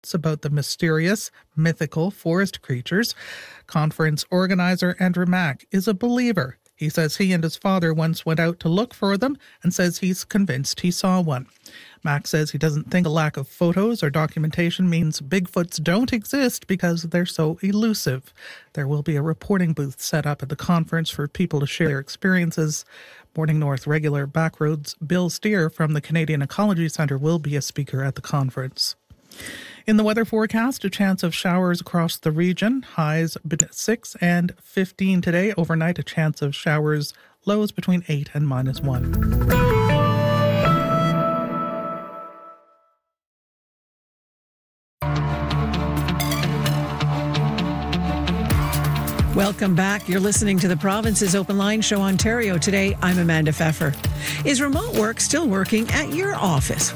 about the mysterious, mythical forest creatures. Conference organizer Andrew Mack is a believer. He says he and his father once went out to look for them and says he's convinced he saw one. Mack says he doesn't think a lack of photos or documentation means Bigfoots don't exist because they're so elusive. There will be a reporting booth set up at the conference for people to share their experiences. Morning North regular Backroads Bill Steer from the Canadian Ecology Centre will be a speaker at the conference. In the weather forecast, a chance of showers across the region. Highs between 6 and 15 today. Overnight, a chance of showers. Lows between 8 and -1. Welcome back. You're listening to the Province's Open Line Show Ontario. Today, I'm Amanda Pfeffer. Is remote work still working at your office?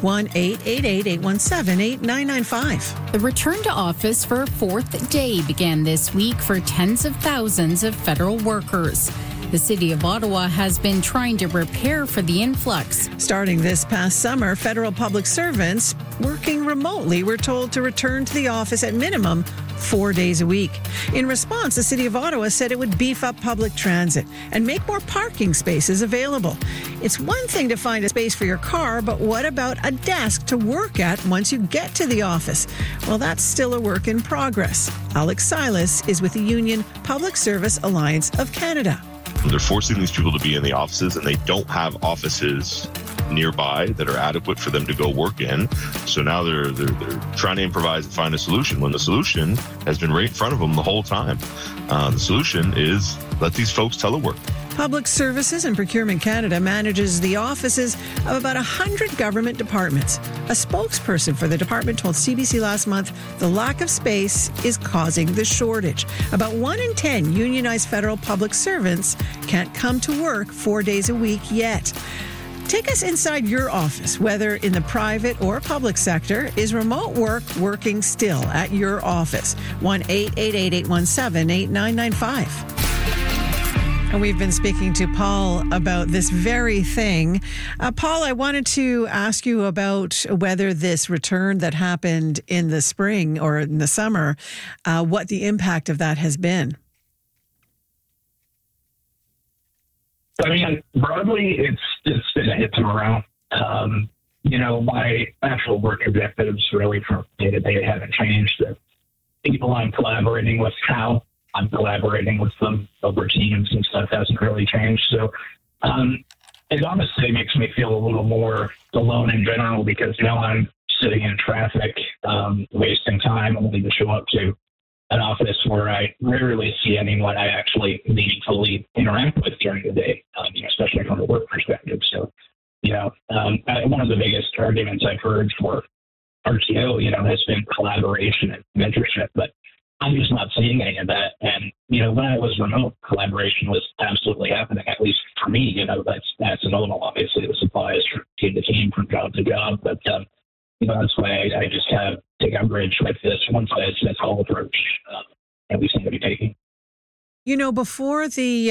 1-888-817-8995. The return to office for a fourth day began this week for tens of thousands of federal workers. The City of Ottawa has been trying to prepare for the influx. Starting this past summer, federal public servants working remotely were told to return to the office at minimum 4 days a week. In response, the City of Ottawa said it would beef up public transit and make more parking spaces available. It's one thing to find a space for your car, but what about a desk to work at once you get to the office? Well, that's still a work in progress. Alex Silas is with the union Public Service Alliance of Canada. They're forcing these people to be in the offices, and they don't have offices nearby that are adequate for them to go work in. So now they're trying to improvise and find a solution when the solution has been right in front of them the whole time. The solution is let these folks telework. Public Services and Procurement Canada manages the offices of about 100 government departments. A spokesperson for the department told CBC last month the lack of space is causing the shortage. About 1 in 10 unionized federal public servants can't come to work 4 days a week yet. Take us inside your office, whether in the private or public sector. Is remote work working still at your office? 1-888-817-8995. And we've been speaking to Paul about this very thing. Paul, I wanted to ask you about whether this return that happened in the spring or in the summer, what the impact of that has been. I mean, broadly, it's been a hit to morale. My actual work objectives really from day to day haven't changed. The people I'm collaborating with, how I'm collaborating with them over teams and stuff hasn't really changed. So it honestly makes me feel a little more alone in general because now I'm sitting in traffic, wasting time only to show up to an office where I rarely see anyone I actually meaningfully interact with during the day, especially from a work perspective. So, one of the biggest arguments I've heard for RTO, has been collaboration and mentorship, but I'm just not seeing any of that. And, when I was remote, collaboration was absolutely happening, at least for me. That's normal. Obviously, the supply is from team to team, from job to job, but that's why I just take umbrage with this one-size-fits-all approach that we seem to be taking. Before the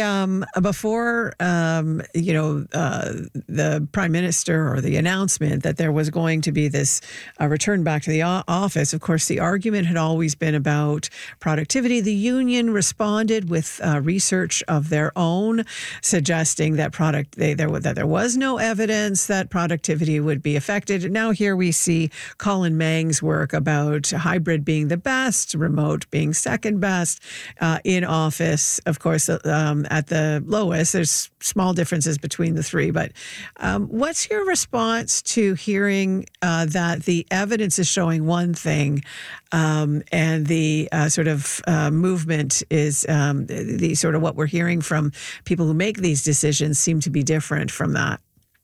Prime Minister or the announcement that there was going to be this return back to the office, of course, the argument had always been about productivity. The union responded with research of their own, suggesting that there was no evidence that productivity would be affected. Now here we see Colin Mang's work about hybrid being the best, remote being second best, in office. Of course, at the lowest, there's small differences between the three. But what's your response to hearing that the evidence is showing one thing and the movement is the sort of what we're hearing from people who make these decisions seem to be different from that?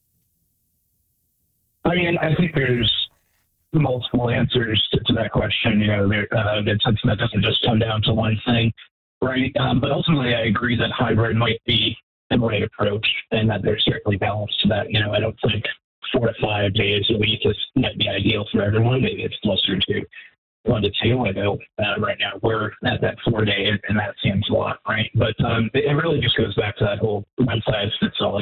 I mean, I think there's multiple answers to that question. That doesn't just come down to one thing. Right. But ultimately, I agree that hybrid might be the right approach and that there's certainly balance to that. I don't think 4 to 5 days a week might be ideal for everyone. Maybe it's closer to 1 to 2. I know right now we're at that 4-day and that seems a lot. Right. But it really just goes back to that whole one size fits all.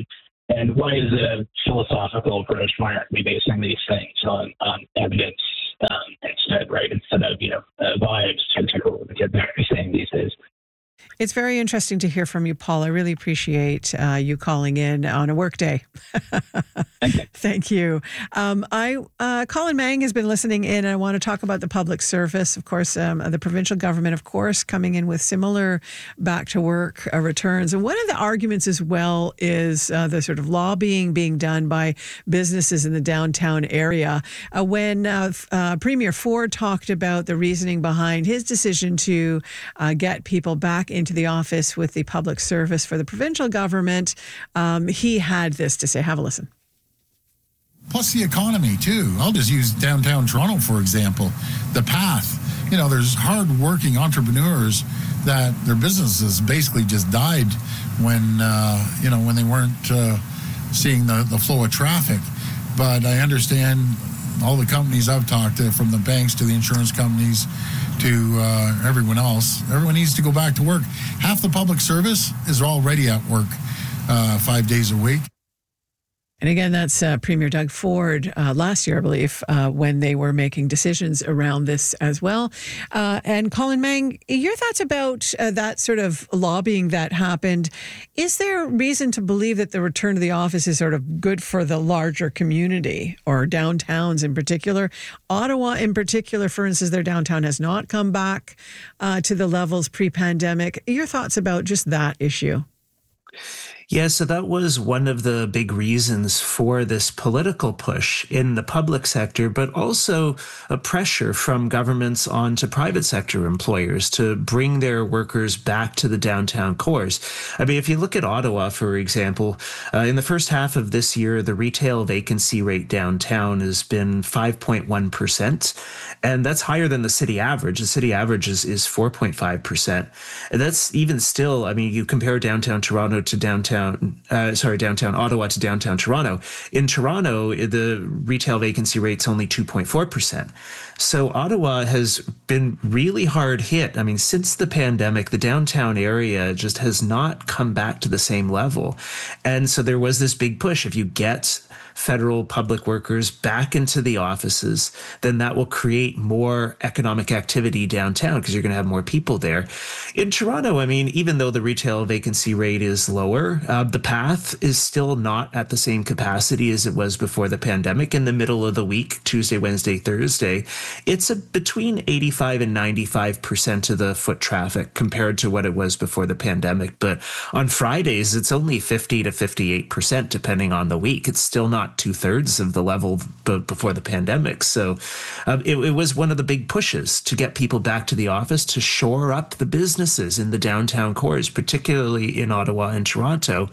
And why is it a philosophical approach? Why aren't we basing these things on evidence instead, right? Instead of, vibes, typical the kids are saying these days. It's very interesting to hear from you, Paul. I really appreciate you calling in on a work day. Thank you. Thank you. Colin Mang has been listening in, and I want to talk about the public service. Of course, the provincial government, of course, coming in with similar back to work returns. And one of the arguments as well is the sort of lobbying being done by businesses in the downtown area. When Premier Ford talked about the reasoning behind his decision to get people back into the office with the public service for the provincial government, he had this to say. Have a listen. Plus the economy, too. I'll just use downtown Toronto, for example. The Path. There's hard-working entrepreneurs that their businesses basically just died when they weren't seeing the flow of traffic. But I understand all the companies I've talked to, from the banks to the insurance companies to everyone else, everyone needs to go back to work. Half the public service is already at work 5 days a week. And again, that's Premier Doug Ford last year, I believe, when they were making decisions around this as well. And Colin Mang, your thoughts about that sort of lobbying that happened. Is there reason to believe that the return to the office is sort of good for the larger community or downtowns in particular? Ottawa in particular, for instance, their downtown has not come back to the levels pre-pandemic. Your thoughts about just that issue? Yeah, so that was one of the big reasons for this political push in the public sector, but also a pressure from governments onto private sector employers to bring their workers back to the downtown cores. I mean, if you look at Ottawa, for example, in the first half of this year, the retail vacancy rate downtown has been 5.1%, and that's higher than the city average. The city average is 4.5%. And that's even still, I mean, you compare downtown Toronto to downtown Ottawa to downtown Toronto. In Toronto, the retail vacancy rate's only 2.4%. So Ottawa has been really hard hit. I mean, since the pandemic, the downtown area just has not come back to the same level. And so there was this big push. If you get federal public workers back into the offices, then that will create more economic activity downtown because you're going to have more people there. In Toronto, I mean, even though the retail vacancy rate is lower, the Path is still not at the same capacity as it was before the pandemic. In the middle of the week, Tuesday, Wednesday, Thursday, it's between 85 and 95% of the foot traffic compared to what it was before the pandemic. But on Fridays, it's only 50 to 58%, depending on the week. It's still not 2/3 of the level before the pandemic. So it was one of the big pushes to get people back to the office, to shore up the businesses in the downtown cores, particularly in Ottawa and Toronto.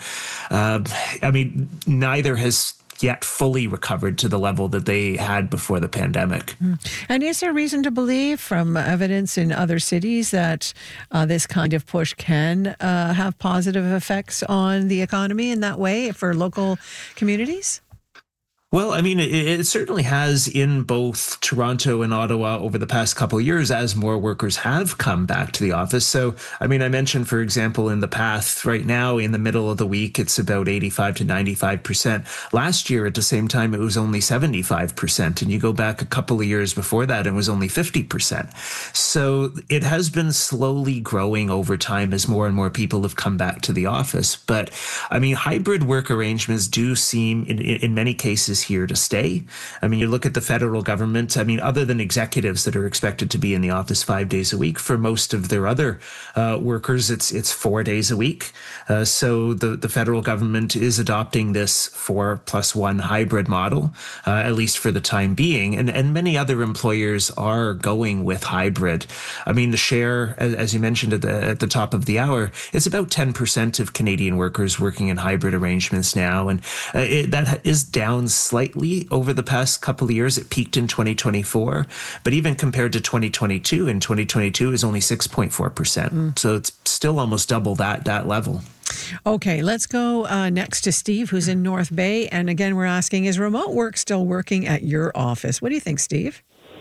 I mean, neither has yet fully recovered to the level that they had before the pandemic. And is there reason to believe from evidence in other cities that this kind of push can have positive effects on the economy in that way for local communities? Well, I mean, it certainly has in both Toronto and Ottawa over the past couple of years as more workers have come back to the office. So, I mean, I mentioned, for example, in the Path right now, in the middle of the week, it's about 85 to 95%. Last year, at the same time, it was only 75%. And you go back a couple of years before that, it was only 50%. So it has been slowly growing over time as more and more people have come back to the office. But, I mean, hybrid work arrangements do seem, in many cases, here to stay. I mean, you look at the federal government, I mean, other than executives that are expected to be in the office 5 days a week, for most of their other workers, it's 4 days a week. So the federal government is adopting this 4+1 hybrid model, at least for the time being. And many other employers are going with hybrid. I mean, the share, as you mentioned at the top of the hour, it's about 10% of Canadian workers working in hybrid arrangements now. And that is down slightly over the past couple of years. It peaked in 2024, but even compared to 2022, in 2022 is only 6.4%. So it's still almost double that level. Okay, let's go next to Steve, who's in North Bay. And again, we're asking, is remote work still working at your office? What do you think, Steve?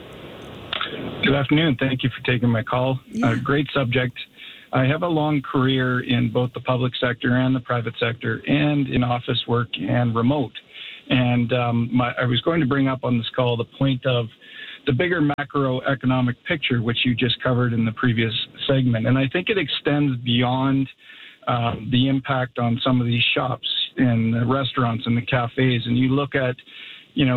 Good afternoon. Thank you for taking my call. Yeah. Great subject. I have a long career in both the public sector and the private sector, and in office work and remote. And I was going to bring up on this call the point of the bigger macroeconomic picture, which you just covered in the previous segment. And I think it extends beyond the impact on some of these shops and the restaurants and the cafes. And you look at, in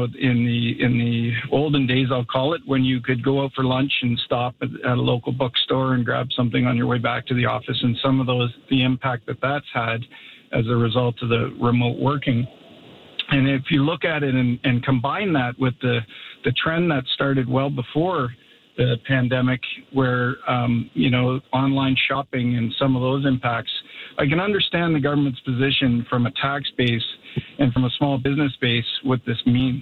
the olden days, I'll call it, when you could go out for lunch and stop at a local bookstore and grab something on your way back to the office, and some of the impact that's had as a result of the remote working. And if you look at it and combine that with the trend that started well before the pandemic, where, online shopping and some of those impacts, I can understand the government's position from a tax base and from a small business base what this means.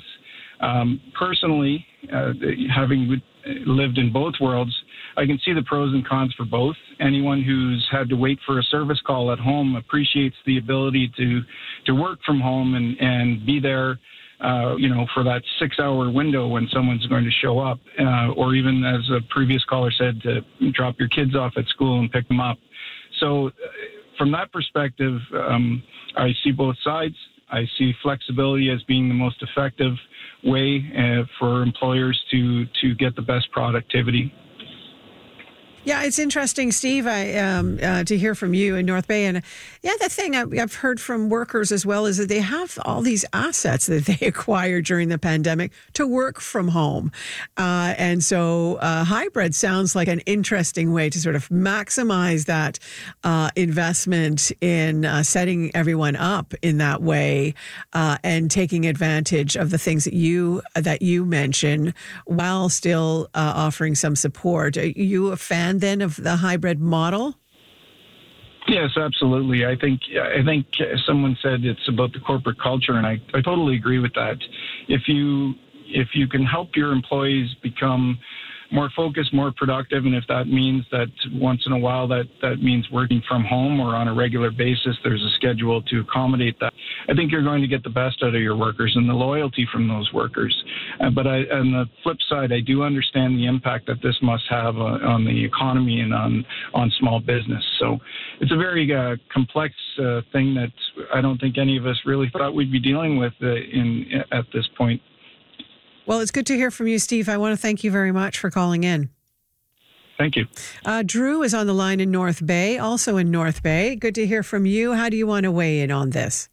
Personally, having lived in both worlds, I can see the pros and cons for both. Anyone who's had to wait for a service call at home appreciates the ability to work from home and be there, for that 6-hour window when someone's going to show up, or even, as a previous caller said, to drop your kids off at school and pick them up. So from that perspective, I see both sides. I see flexibility as being the most effective way for employers to get the best productivity. Yeah, it's interesting, Steve, to hear from you in North Bay. And the thing I've heard from workers as well is that they have all these assets that they acquired during the pandemic to work from home. And so hybrid sounds like an interesting way to sort of maximize that investment in setting everyone up in that way and taking advantage of the things that you mention while still offering some support. Are you a fan then of the hybrid model? Yes, absolutely. I think someone said it's about the corporate culture, and I totally agree with that. If you can help your employees become more focused, more productive, and if that means that once in a while that means working from home or on a regular basis, there's a schedule to accommodate that, I think you're going to get the best out of your workers and the loyalty from those workers. But on the flip side, I do understand the impact that this must have on the economy and on small business. So it's a very complex thing that I don't think any of us really thought we'd be dealing with at this point. Well, it's good to hear from you, Steve. I want to thank you very much for calling in. Thank you. Drew is on the line in North Bay, also in North Bay. Good to hear from you. How do you want to weigh in on this?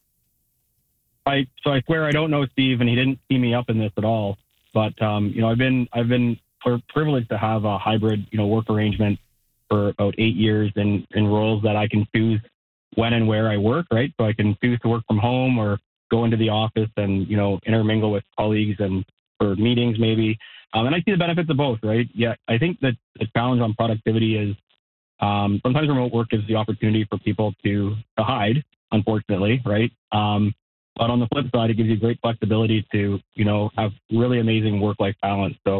I swear I don't know Steve, and he didn't see me up in this at all. But I've been privileged to have a hybrid work arrangement for about 8 years in roles that I can choose when and where I work. Right, so I can choose to work from home or go into the office and intermingle with colleagues and for meetings maybe. And I see the benefits of both. Right. Yeah, I think that the challenge on productivity is sometimes remote work is the opportunity for people to hide. Unfortunately, right. But on the flip side, it gives you great flexibility to, have really amazing work-life balance. So,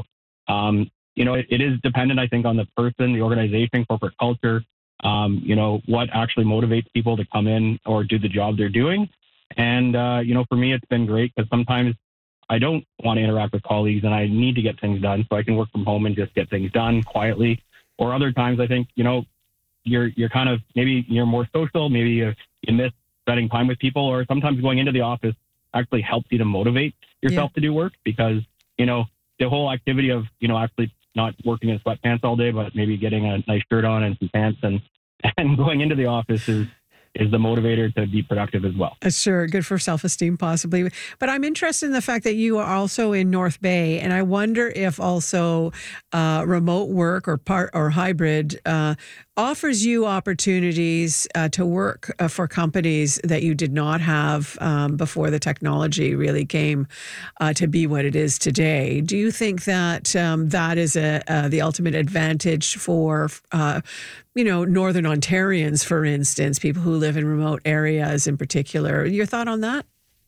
it is dependent, I think, on the person, the organization, corporate culture, what actually motivates people to come in or do the job they're doing. And, for me, it's been great because sometimes I don't want to interact with colleagues and I need to get things done. So I can work from home and just get things done quietly. Or other times, I think, you're kind of, maybe you're more social, maybe you miss spending time with people, or sometimes going into the office actually helps you to motivate yourself to do work because, the whole activity of, actually not working in sweatpants all day, but maybe getting a nice shirt on and some pants and going into the office is the motivator to be productive as well. Sure. Good for self-esteem possibly. But I'm interested in the fact that you are also in North Bay. And I wonder if also remote work or hybrid offers you opportunities to work for companies that you did not have before the technology really came to be what it is today. Do you think that that is the ultimate advantage for Northern Ontarians, for instance, people who live in remote areas in particular? Your thought on that?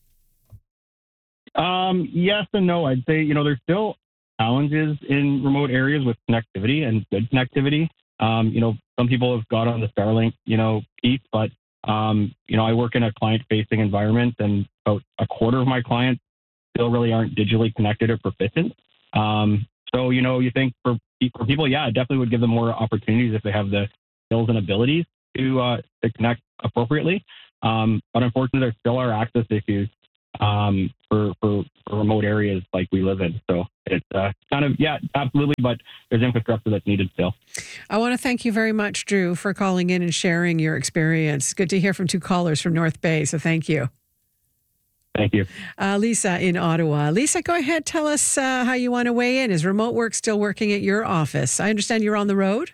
Yes and no. I'd say, there's still challenges in remote areas with connectivity and good connectivity. Some people have got on the Starlink, piece, but, I work in a client-facing environment and about a quarter of my clients still really aren't digitally connected or proficient. So, you think for people, yeah, it definitely would give them more opportunities if they have the skills and abilities to connect appropriately. But unfortunately, there still are access issues for remote areas like we live in. So it's absolutely, but there's infrastructure that's needed still. I want to thank you very much, Drew, for calling in and sharing your experience. Good to hear from 2 callers from North Bay, so thank you. Thank you. Lisa in Ottawa. Lisa, go ahead. Tell us how you want to weigh in. Is remote work still working at your office? I understand you're on the road.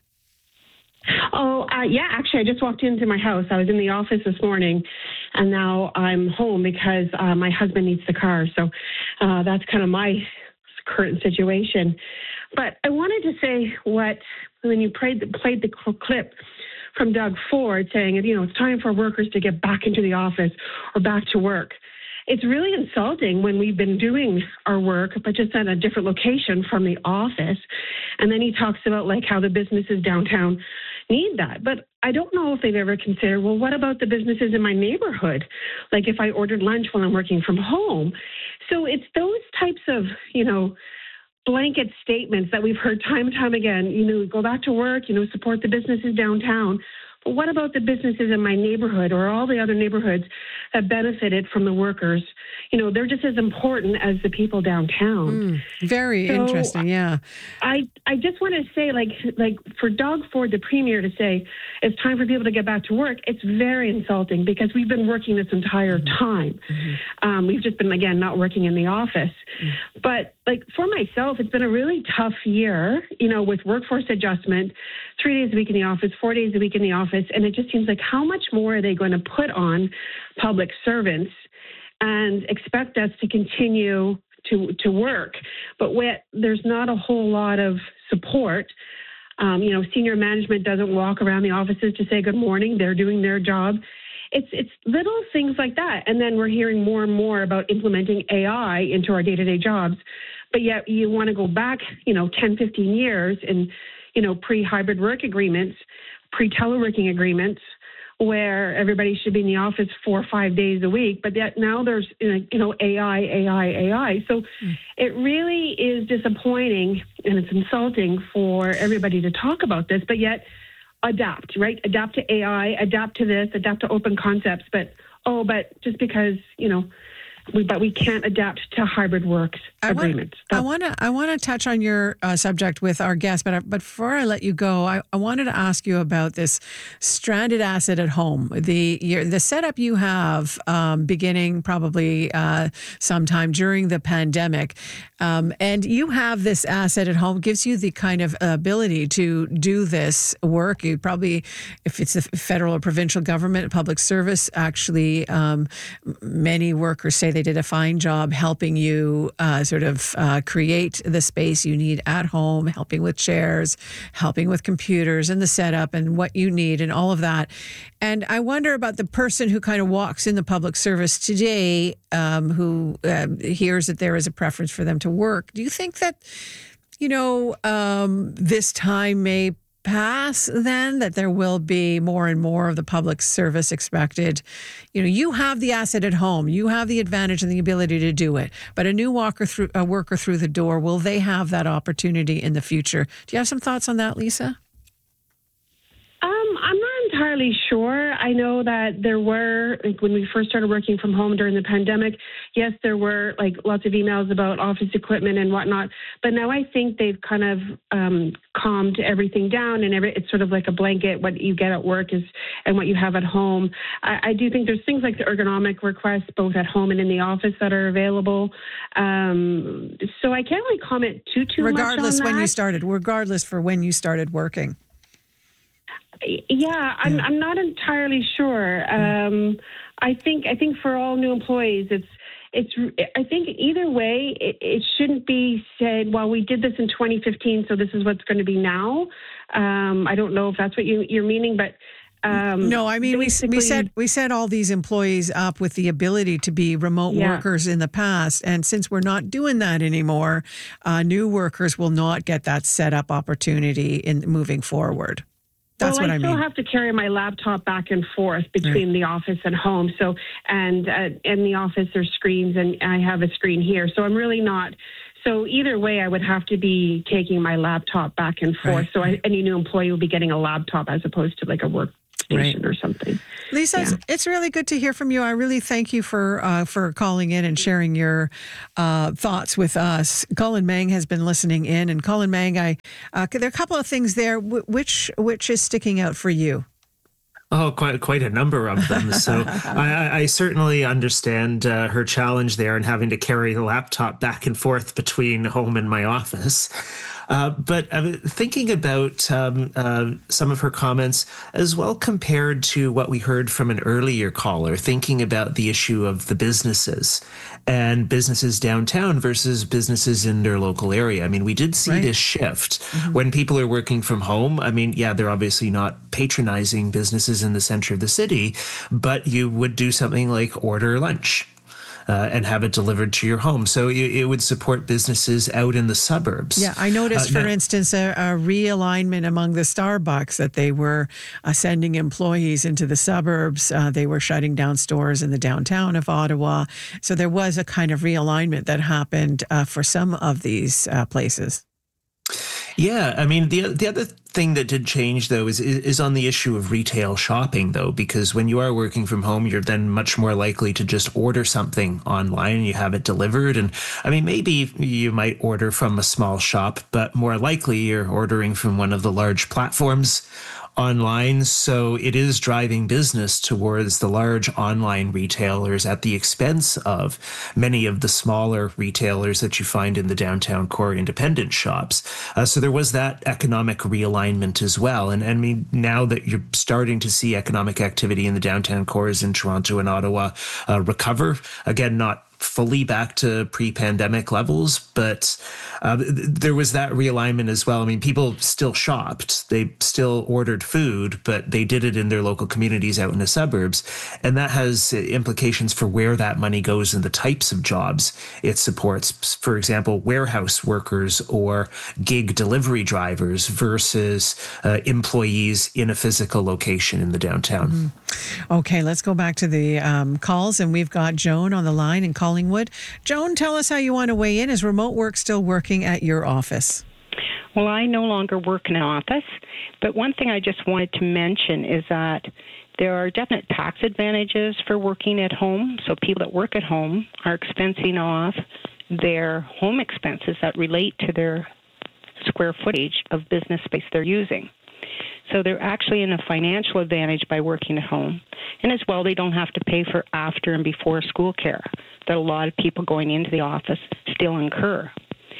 Yeah, actually, I just walked into my house. I was in the office this morning, and now I'm home because my husband needs the car. So that's kind of my current situation. But I wanted to say when you played the clip from Doug Ford saying, it's time for workers to get back into the office or back to work. It's really insulting when we've been doing our work, but just at a different location from the office. And then he talks about how the businesses downtown need that. But I don't know if they've ever considered, well, what about the businesses in my neighborhood? Like if I ordered lunch while I'm working from home. So it's those types of, blanket statements that we've heard time and time again, go back to work, support the businesses downtown. But what about the businesses in my neighborhood or all the other neighborhoods that benefited from the workers? They're just as important as the people downtown. Very interesting, yeah. I just want to say, for Doug Ford, the premier, to say it's time for people to get back to work, it's very insulting because we've been working this entire time. We've just been, again, not working in the office. But, for myself, it's been a really tough year, with workforce adjustment, 3 days a week in the office, 4 days a week in the office, and it just seems like how much more are they going to put on public servants and expect us to continue to work, but there's not a whole lot of support. Senior management doesn't walk around the offices to say good morning. They're doing their job. It's little things like that. And then we're hearing more and more about implementing AI into our day-to-day jobs. But yet you want to go back, 10, 15 years in, pre-hybrid work agreements, pre-teleworking agreements, where everybody should be in the office 4 or 5 days a week. But yet now there's, AI. So it really is disappointing and it's insulting for everybody to talk about this, but yet adapt, right? Adapt to AI, adapt to this, adapt to open concepts. But just because, we can't adapt to hybrid work agreements. I want to touch on your subject with our guest, but before I let you go, I wanted to ask you about this stranded asset at home. The setup you have beginning probably sometime during the pandemic, and you have this asset at home, gives you the kind of ability to do this work. You probably, if it's the federal or provincial government, public service, actually, many workers say they did a fine job helping you create the space you need at home, helping with chairs, helping with computers and the setup and what you need and all of that. And I wonder about the person who kind of walks in the public service today, who hears that there is a preference for them to work. Do you think that, this time may pass then, that there will be more and more of the public service expected? You have the asset at home, you have the advantage and the ability to do it, but a new worker through the door, will they have that opportunity in the future? Do you have some thoughts on that, Lisa? I'm not entirely sure. I know that there were, when we first started working from home during the pandemic, yes, there were lots of emails about office equipment and whatnot. But now I think they've kind of calmed everything down, and it's sort of like a blanket. What you get at work is, and what you have at home. I do think there's things like the ergonomic requests, both at home and in the office, that are available. So I can't really comment too regardless much on that. Regardless for when you started working. Yeah, I'm not entirely sure. I think for all new employees, I think either way, it shouldn't be said, well, we did this in 2015, so this is what's going to be now. I don't know if that's what you're meaning, but no, I mean, we set all these employees up with the ability to be remote workers in the past. And since we're not doing that anymore, new workers will not get that setup opportunity in moving forward. That's what I mean. I still have to carry my laptop back and forth between the office and home. So, and in the office there's screens, and I have a screen here. So I'm really not. So either way, I would have to be taking my laptop back and forth. Right. So any new employee will be getting a laptop as opposed to a work station or something. Lisa, it's really good to hear from you. I really thank you for calling in and sharing your thoughts with us. Colin Mang has been listening in, and Colin Mang, there are a couple of things there. Which is sticking out for you? Oh, quite a number of them. So I certainly understand her challenge there and having to carry the laptop back and forth between home and my office. But thinking about some of her comments as well compared to what we heard from an earlier caller, thinking about the issue of the businesses and businesses downtown versus businesses in their local area. I mean, we did see this shift when people are working from home. I mean, yeah, they're obviously not patronizing businesses in the center of the city, but you would do something like order lunch. And have it delivered to your home. So it would support businesses out in the suburbs. Yeah, I noticed, for instance, a realignment among the Starbucks that they were sending employees into the suburbs. They were shutting down stores in the downtown of Ottawa. So there was a kind of realignment that happened for some of these places. Yeah, I mean, the other thing that did change, though, is on the issue of retail shopping, though, because when you are working from home, you're then much more likely to just order something online and you have it delivered. And I mean, maybe you might order from a small shop, but more likely you're ordering from one of the large platforms online. So it is driving business towards the large online retailers at the expense of many of the smaller retailers that you find in the downtown core independent shops. So there was that economic realignment as well. And I mean, now that you're starting to see economic activity in the downtown cores in Toronto and Ottawa recover, again, not fully back to pre-pandemic levels, but there was that realignment as well. I mean, people still shopped, they still ordered food, but they did it in their local communities out in the suburbs. And that has implications for where that money goes and the types of jobs it supports. For example, warehouse workers or gig delivery drivers versus employees in a physical location in the downtown. Okay, let's go back to the calls, and we've got Joan on the line in Collingwood. Joan, tell us how you want to weigh in. Is remote work still working at your office? Well, I no longer work in an office, but one thing I just wanted to mention is that there are definite tax advantages for working at home. So people that work at home are expensing off their home expenses that relate to their square footage of business space they're using. So they're actually in a financial advantage by working at home. And as well, they don't have to pay for after and before school care that a lot of people going into the office still incur.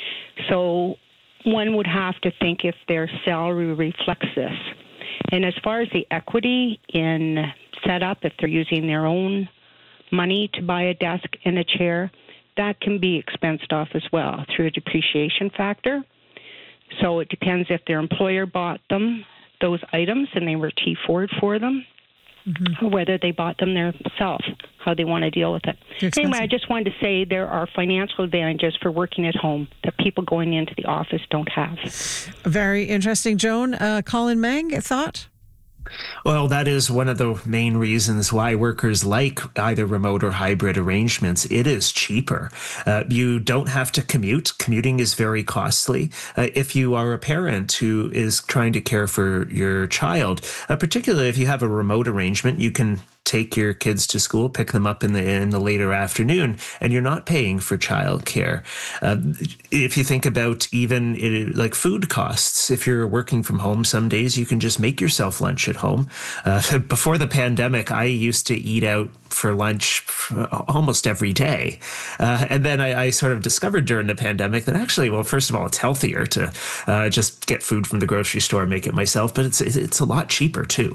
So one would have to think if their salary reflects this. And as far as the equity in setup, if they're using their own money to buy a desk and a chair, that can be expensed off as well through a depreciation factor. So it depends if their employer bought them those items and they were T4'd for them, or whether they bought them themselves, how they want to deal with it. Anyway, I just wanted to say there are financial advantages for working at home that people going into the office don't have. Very interesting. Joan, Colin Mang, a thought? Well, that is one of the main reasons why workers like either remote or hybrid arrangements. It is cheaper. You don't have to commute. Commuting is very costly. If you are a parent who is trying to care for your child, particularly if you have a remote arrangement, you can take your kids to school, pick them up in the later afternoon, and you're not paying for childcare. If you think about even like food costs, if you're working from home, some days you can just make yourself lunch at home. Before the pandemic, I used to eat out for lunch almost every day. And then I sort of discovered during the pandemic that actually, well, first of all, it's healthier to just get food from the grocery store and make it myself, but it's a lot cheaper too.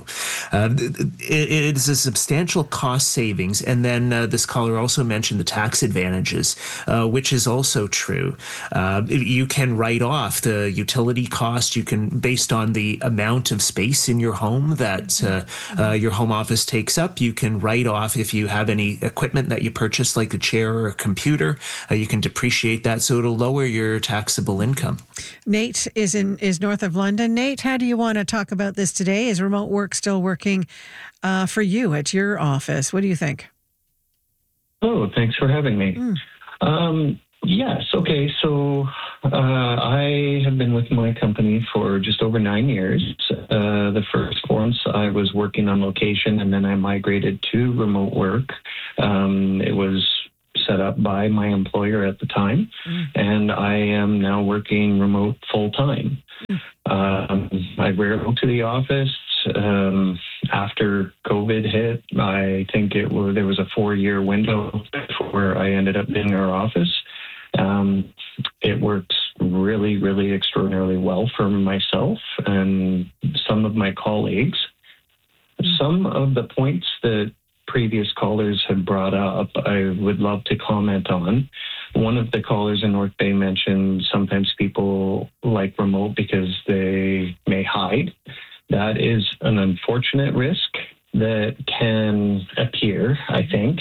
It is a substantial cost savings. And then this caller also mentioned the tax advantages, which is also true. You can write off the utility cost. You can, based on the amount of space in your home that your home office takes up, you can write off if you have any equipment that you purchase, like a chair or a computer, you can depreciate that, so it'll lower your taxable income. Nate is north of London. Nate, how do you want to talk about this today? Is remote work still working for you at your office? What do you think? Oh, thanks for having me. Yes. Okay. So I have been with my company for just over 9 years. The first 4 months I was working on location, and then I migrated to remote work. It was set up by my employer at the time, and I am now working remote full-time. I rarely go to the office. After COVID hit, I think there was a 4-year window where I ended up in our office. It works really, really extraordinarily well for myself and some of my colleagues. Some of the points that previous callers had brought up, I would love to comment on. One of the callers in North Bay mentioned sometimes people like remote because they may hide. That is an unfortunate risk that can appear, I think.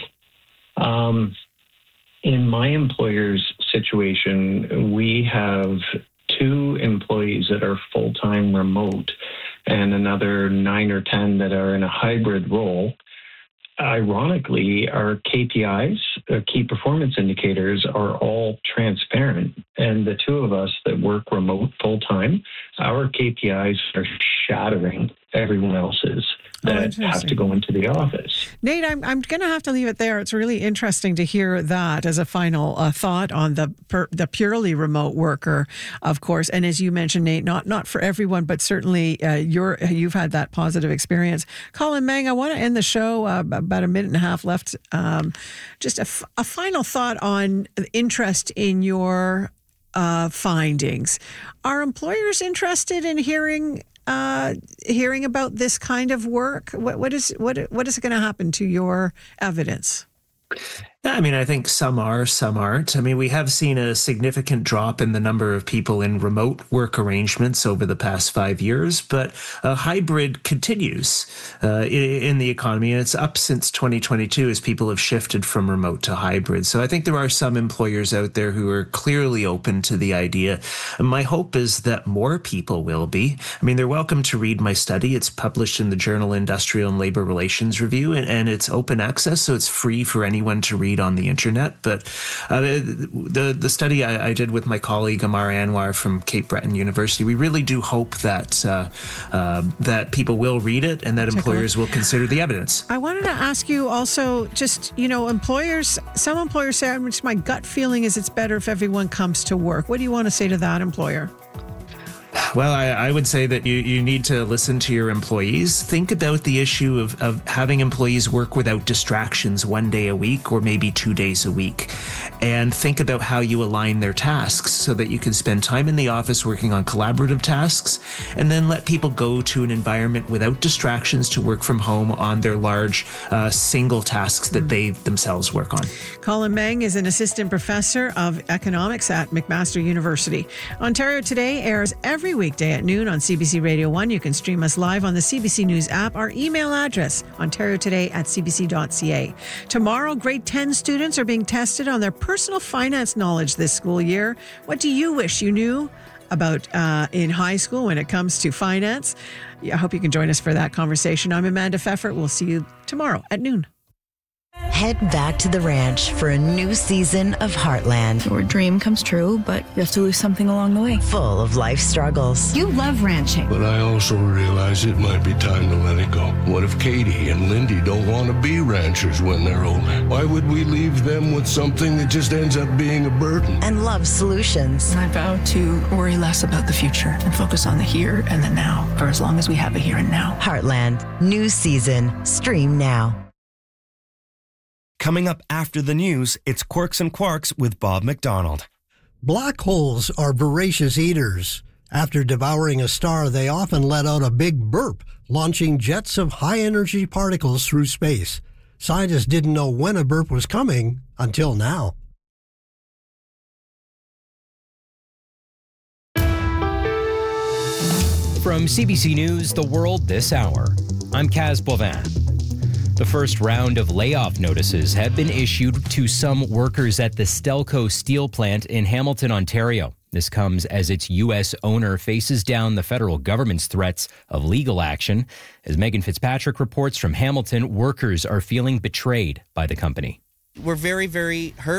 In my employer's situation, we have 2 employees that are full-time remote and another 9 or 10 that are in a hybrid role. Ironically, our KPIs, key performance indicators, are all transparent. And the 2 of us that work remote full-time, our KPIs are shattering everyone else's that have to go into the office. Nate, I'm going to have to leave it there. It's really interesting to hear that as a final thought on the purely remote worker, of course. And as you mentioned, Nate, not for everyone, but certainly you've had that positive experience. Colin Meng, I want to end the show, about a minute and a half left. Just a final thought on interest in your findings. Are employers interested in hearing about this kind of work? What is going to happen to your evidence? I mean, I think some are, some aren't. I mean, we have seen a significant drop in the number of people in remote work arrangements over the past 5 years, but a hybrid continues in the economy, and it's up since 2022 as people have shifted from remote to hybrid. So I think there are some employers out there who are clearly open to the idea. And my hope is that more people will be. I mean, they're welcome to read my study. It's published in the journal Industrial and Labor Relations Review, and it's open access, so it's free for anyone to read on the internet. But the study I did with my colleague Amar Anwar from Cape Breton University, we really do hope that that people will read it and that employers will consider the evidence. I wanted to ask you also, just, some employers say, my gut feeling is it's better if everyone comes to work. What do you want to say to that employer? Well, I would say that you need to listen to your employees. Think about the issue of having employees work without distractions 1 day a week or maybe 2 days a week. And think about how you align their tasks so that you can spend time in the office working on collaborative tasks and then let people go to an environment without distractions to work from home on their large single tasks that they themselves work on. Colin Meng is an assistant professor of economics at McMaster University. Ontario Today airs every weekday at noon on CBC Radio 1. You can stream us live on the CBC News app. Our email address, ontariotoday@cbc.ca. Tomorrow, grade 10 students are being tested on their personal finance knowledge this school year. What do you wish you knew about in high school when it comes to finance? I hope you can join us for that conversation. I'm Amanda Pfeffert. We'll see you tomorrow at noon. Head back to the ranch for a new season of Heartland. Your dream comes true, but you have to lose something along the way. Full of life struggles. You love ranching. But I also realize it might be time to let it go. What if Katie and Lindy don't want to be ranchers when they're older? Why would we leave them with something that just ends up being a burden? And love solutions. I vow to worry less about the future and focus on the here and the now for as long as we have a here and now. Heartland, new season. Stream now. Coming up after the news, it's Quirks and Quarks with Bob McDonald. Black holes are voracious eaters. After devouring a star, they often let out a big burp, launching jets of high-energy particles through space. Scientists didn't know when a burp was coming until now. From CBC News, The World This Hour, I'm Kaz Bovin. The first round of layoff notices have been issued to some workers at the Stelco steel plant in Hamilton, Ontario. This comes as its U.S. owner faces down the federal government's threats of legal action. As Megan Fitzpatrick reports from Hamilton, workers are feeling betrayed by the company. We're very, very hurt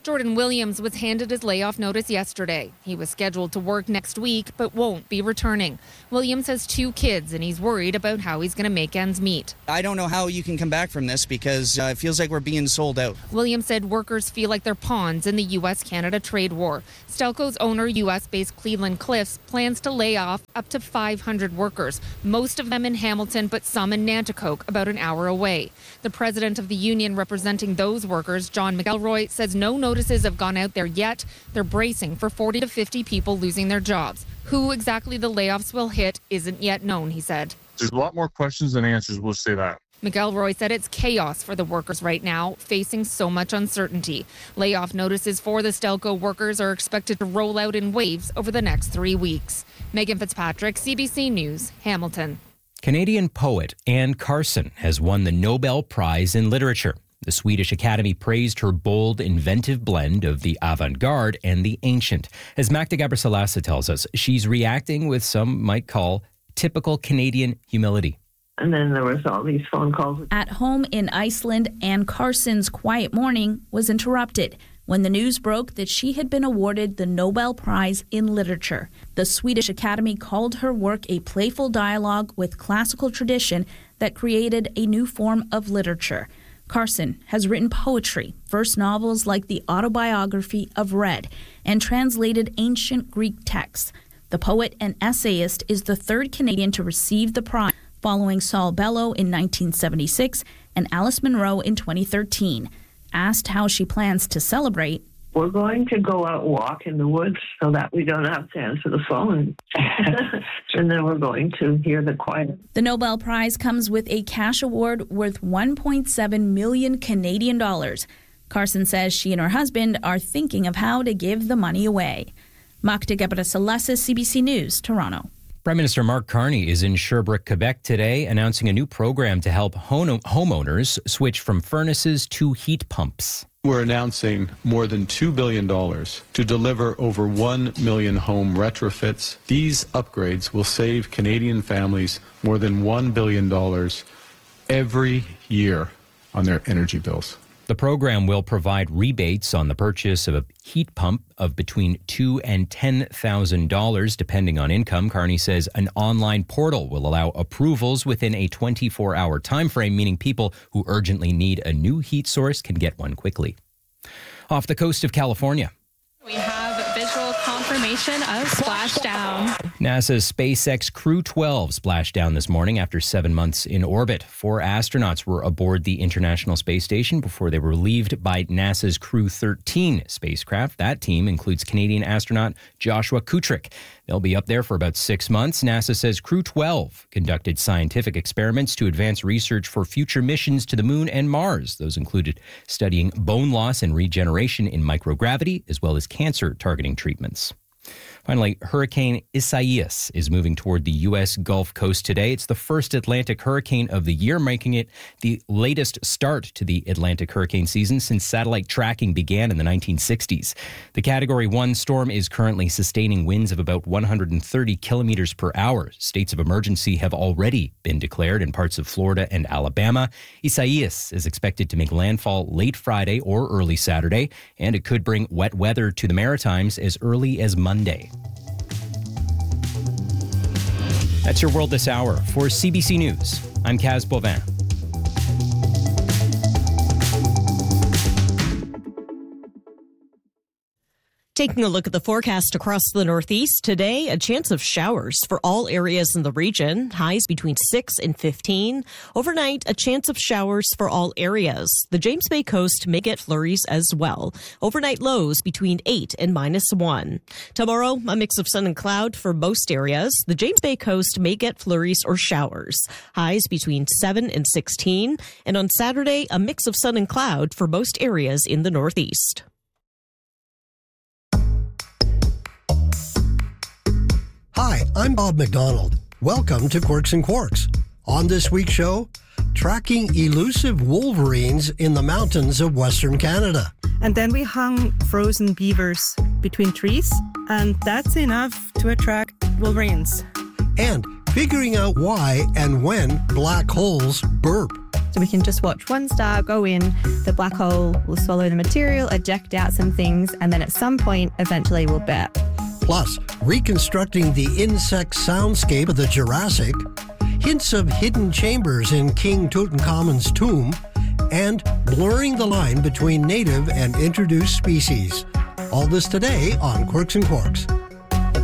Jordan Williams was handed his layoff notice yesterday. He was scheduled to work next week, but won't be returning. Williams has 2 kids, and he's worried about how he's going to make ends meet. I don't know how you can come back from this because it feels like we're being sold out. Williams said workers feel like they're pawns in the U.S.-Canada trade war. Stelco's owner, U.S.-based Cleveland Cliffs, plans to lay off up to 500 workers, most of them in Hamilton, but some in Nanticoke, about an hour away. The president of the union representing those workers, John McElroy, says no notices have gone out there yet. They're bracing for 40 to 50 people losing their jobs. Who exactly the layoffs will hit isn't yet known, he said. There's a lot more questions than answers, we'll say that. McElroy said it's chaos for the workers right now, facing so much uncertainty. Layoff notices for the Stelco workers are expected to roll out in waves over the next 3 weeks. Megan Fitzpatrick, CBC News, Hamilton. Canadian poet Anne Carson has won the Nobel Prize in Literature. The Swedish Academy praised her bold, inventive blend of the avant-garde and the ancient. As Magda Gabrisalasa tells us, she's reacting with some might call typical Canadian humility. And then there was all these phone calls. At home in Iceland, Anne Carson's quiet morning was interrupted when the news broke that she had been awarded the Nobel Prize in Literature. The Swedish Academy called her work a playful dialogue with classical tradition that created a new form of literature. Carson has written poetry, verse novels like the autobiography of Red, and translated ancient Greek texts. The poet and essayist is the 3rd Canadian to receive the prize, following Saul Bellow in 1976 and Alice Munro in 2013. Asked how she plans to celebrate, we're going to go out and walk in the woods so that we don't have to answer the phone. And then we're going to hear the choir. The Nobel Prize comes with a cash award worth 1.7 million Canadian dollars. Carson says she and her husband are thinking of how to give the money away. Magda Gabrisalasa, CBC News, Toronto. Prime Minister Mark Carney is in Sherbrooke, Quebec today, announcing a new program to help homeowners switch from furnaces to heat pumps. We're announcing more than $2 billion to deliver over 1 million home retrofits. These upgrades will save Canadian families more than $1 billion every year on their energy bills. The program will provide rebates on the purchase of a heat pump of between $2,000 and $10,000, depending on income. Carney says an online portal will allow approvals within a 24-hour time frame, meaning people who urgently need a new heat source can get one quickly. Off the coast of California, we have visual confirmation of splashdown. NASA's SpaceX Crew 12 splashed down this morning after 7 months in orbit. 4 astronauts were aboard the International Space Station before they were relieved by NASA's Crew 13 spacecraft. That team includes Canadian astronaut Joshua Kutrick. They'll be up there for about 6 months. NASA says Crew 12 conducted scientific experiments to advance research for future missions to the Moon and Mars. Those included studying bone loss and regeneration in microgravity, as well as cancer-targeting treatments. Finally, Hurricane Isaias is moving toward the U.S. Gulf Coast today. It's the first Atlantic hurricane of the year, making it the latest start to the Atlantic hurricane season since satellite tracking began in the 1960s. The Category 1 storm is currently sustaining winds of about 130 kilometers per hour. States of emergency have already been declared in parts of Florida and Alabama. Isaias is expected to make landfall late Friday or early Saturday, and it could bring wet weather to the Maritimes as early as Monday. That's your World This Hour. For CBC News, I'm Kaz Bovin. Taking a look at the forecast across the Northeast today, a chance of showers for all areas in the region, highs between 6 and 15. Overnight, a chance of showers for all areas. The James Bay coast may get flurries as well. Overnight lows between 8 and -1. Tomorrow, a mix of sun and cloud for most areas. The James Bay coast may get flurries or showers. Highs between 7 and 16. And on Saturday, a mix of sun and cloud for most areas in the Northeast. Hi, I'm Bob McDonald. Welcome to Quirks and Quarks. On this week's show, tracking elusive wolverines in the mountains of Western Canada. And then we hung frozen beavers between trees, and that's enough to attract wolverines. And figuring out why and when black holes burp. So we can just watch one star go in, the black hole will swallow the material, eject out some things, and then at some point, eventually will burp. Plus, reconstructing the insect soundscape of the Jurassic, hints of hidden chambers in King Tutankhamun's tomb, and blurring the line between native and introduced species. All this today on Quirks and Quarks.